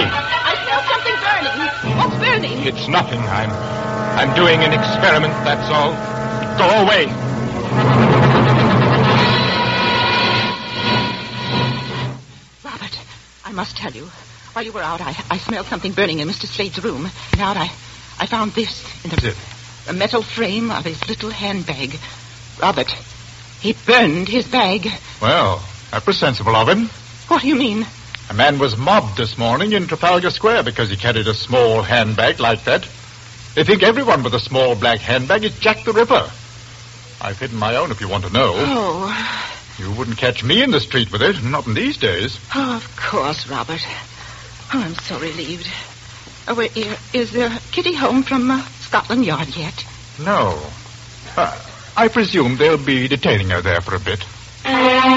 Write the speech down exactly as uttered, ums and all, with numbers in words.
I smell something burning. What's burning? It's nothing. I'm, I'm doing an experiment, that's all. Go away. Robert, I must tell you. While you were out, I, I smelled something burning in Mister Slade's room. And out, I, I found this in the, the metal frame of his little handbag. Robert, he burned his bag. Well, that was sensible of him. What do you mean? A man was mobbed this morning in Trafalgar Square because he carried a small handbag like that. They think everyone with a small black handbag is Jack the Ripper. I've hidden my own if you want to know. Oh. You wouldn't catch me in the street with it, not in these days. Oh, of course, Robert. Oh, I'm so relieved. Oh, wait, is uh, Kitty home from uh, Scotland Yard yet? No. Uh, I presume they'll be detaining her there for a bit.